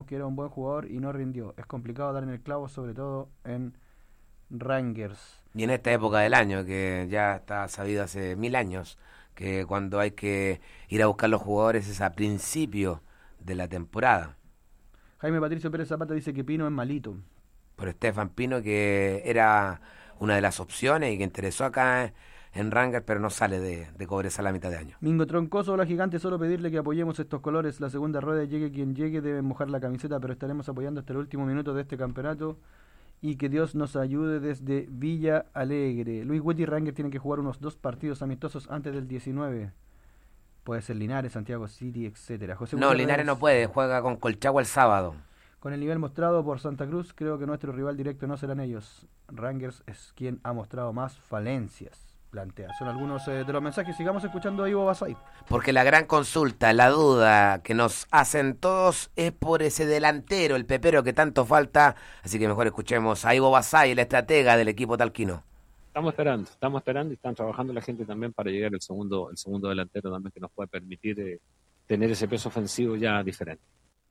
que era un buen jugador y no rindió. Es complicado dar en el clavo, sobre todo en Rangers. Y en esta época del año, que ya está sabido hace 1000 años, que cuando hay que ir a buscar los jugadores es a principio de la temporada. Jaime Patricio Pérez Zapata dice que Pino es malito. Por Estefan Pino, que era una de las opciones y que interesó acá en Rangers, pero no sale de Cobresal a mitad de año. Mingo Troncoso, hola gigante, solo pedirle que apoyemos estos colores. La segunda rueda, llegue quien llegue, deben mojar la camiseta, pero estaremos apoyando hasta el último minuto de este campeonato. Y que Dios nos ayude desde Villa Alegre. Luis Huetti y Rangers tienen que jugar unos 2 partidos amistosos antes del 19. Puede ser Linares, Santiago City, etcétera. No, Linares no puede, juega con Colchagua el sábado. Con el nivel mostrado por Santa Cruz, creo que nuestro rival directo no serán ellos. Rangers es quien ha mostrado más falencias. Plantea. Son algunos de los mensajes. Sigamos escuchando a Ivo Basay. Porque la gran consulta, la duda que nos hacen todos es por ese delantero, el pepero que tanto falta. Así que mejor escuchemos a Ivo Basay, el estratega del equipo talquino. Estamos esperando y están trabajando la gente también para llegar el segundo delantero también que nos puede permitir tener ese peso ofensivo ya diferente.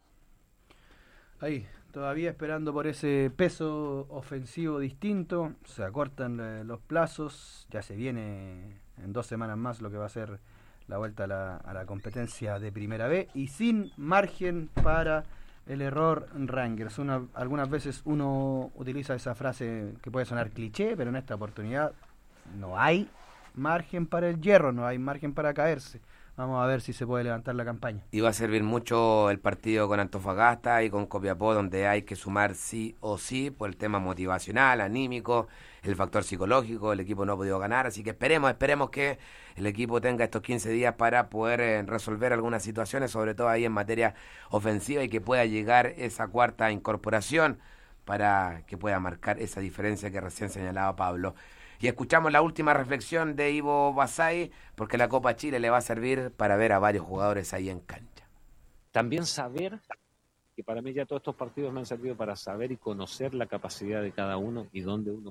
Ahí, todavía esperando por ese peso ofensivo distinto. Se acortan los plazos. Ya se viene en 2 semanas más lo que va a ser la vuelta a la competencia de Primera B. Y sin margen para el error Rangers. Algunas veces uno utiliza esa frase que puede sonar cliché, pero en esta oportunidad no hay margen para el hierro, no hay margen para caerse. Vamos a ver si se puede levantar la campaña. Y va a servir mucho el partido con Antofagasta y con Copiapó, donde hay que sumar sí o sí por el tema motivacional, anímico, el factor psicológico. El equipo no ha podido ganar, así que esperemos que el equipo tenga estos 15 días para poder resolver algunas situaciones, sobre todo ahí en materia ofensiva, y que pueda llegar esa cuarta incorporación para que pueda marcar esa diferencia que recién señalaba Pablo. Y escuchamos la última reflexión de Ivo Basay, porque la Copa Chile le va a servir para ver a varios jugadores ahí en cancha. También saber, que para mí ya todos estos partidos me han servido para saber y conocer la capacidad de cada uno y dónde uno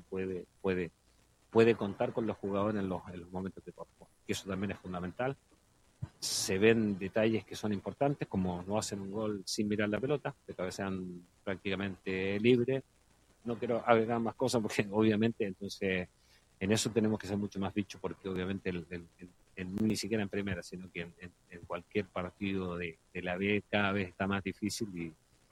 puede contar con los jugadores en los momentos que corresponden. Y eso también es fundamental. Se ven detalles que son importantes, como no hacen un gol sin mirar la pelota, que cabecean prácticamente libre. No quiero agregar más cosas porque obviamente entonces... En eso tenemos que ser mucho más bichos porque obviamente ni siquiera en primera, sino que en cualquier partido de la B cada vez está más difícil y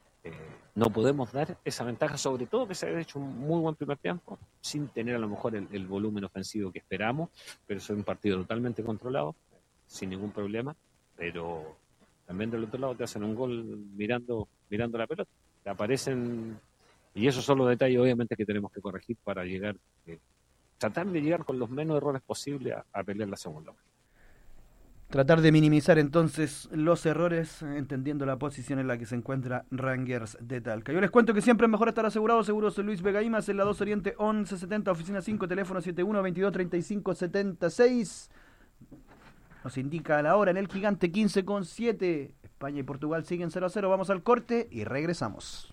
no podemos dar esa ventaja, sobre todo que se ha hecho un muy buen primer tiempo, sin tener a lo mejor el volumen ofensivo que esperamos, pero es un partido totalmente controlado, sin ningún problema, pero también del otro lado te hacen un gol mirando la pelota, te aparecen, y esos son los detalles obviamente que tenemos que corregir para llegar... tratar de llegar con los menos errores posibles a pelear la segunda. Tratar de minimizar entonces los errores, entendiendo la posición en la que se encuentra Rangers de Talca. Yo les cuento que siempre es mejor estar asegurado. Seguros Luis Vega Imas en la 2 Oriente 1170, oficina 5, teléfono 71-22-35-76. Nos indica la hora en el Gigante 15:07. España y Portugal siguen 0-0. Vamos al corte y regresamos.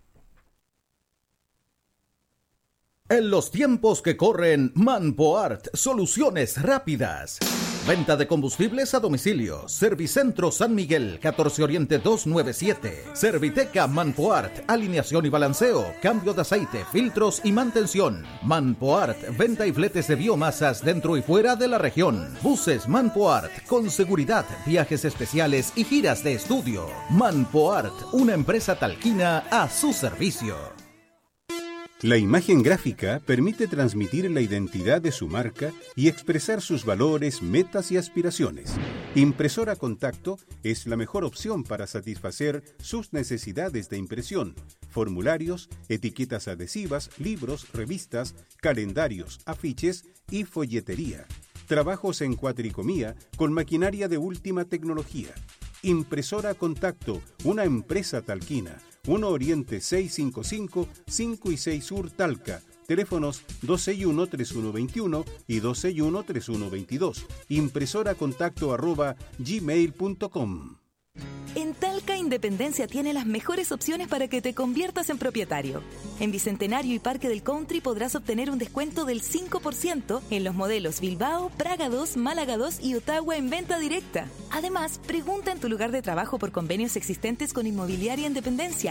En los tiempos que corren, Manpoart, soluciones rápidas. Venta de combustibles a domicilio. Servicentro San Miguel, 14 Oriente 297. Serviteca Manpoart, alineación y balanceo, cambio de aceite, filtros y mantención. Manpoart, venta y fletes de biomasas dentro y fuera de la región. Buses Manpoart, con seguridad, viajes especiales y giras de estudio. Manpoart, una empresa talquina a su servicio. La imagen gráfica permite transmitir la identidad de su marca y expresar sus valores, metas y aspiraciones. Impresora Contacto es la mejor opción para satisfacer sus necesidades de impresión, formularios, etiquetas adhesivas, libros, revistas, calendarios, afiches y folletería. Trabajos en cuatricomía con maquinaria de última tecnología. Impresora Contacto, una empresa talquina. 1 Oriente 655, 5 y 6 Sur Talca. Teléfonos 261-3121 y 261-3122. impresoracontacto@gmail.com. En Talca Independencia tiene las mejores opciones para que te conviertas en propietario. En Bicentenario y Parque del Country podrás obtener un descuento del 5% en los modelos Bilbao, Praga 2, Málaga 2 y Ottawa en venta directa. Además, pregunta en tu lugar de trabajo por convenios existentes con Inmobiliaria Independencia